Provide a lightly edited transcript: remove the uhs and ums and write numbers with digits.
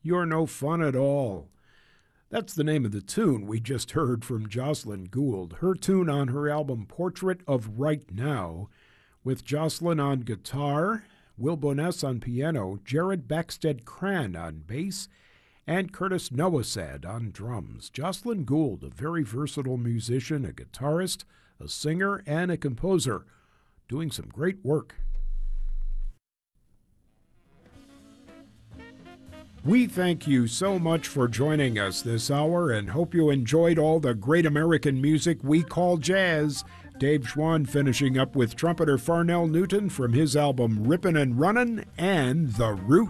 You're No Fun at All. That's the name of the tune we just heard from Jocelyn Gould, her tune on her album Portrait of Right Now, with Jocelyn on guitar, Will Boness on piano, Jared Baxted-Cran on bass, and Curtis Nowosad on drums. Jocelyn Gould, a very versatile musician, a guitarist, a singer, and a composer, doing some great work. We thank you so much for joining us this hour and hope you enjoyed all the great American music we call jazz. Dave Schwann finishing up with trumpeter Farnell Newton from his album Rippin' and Runnin' and The Roots.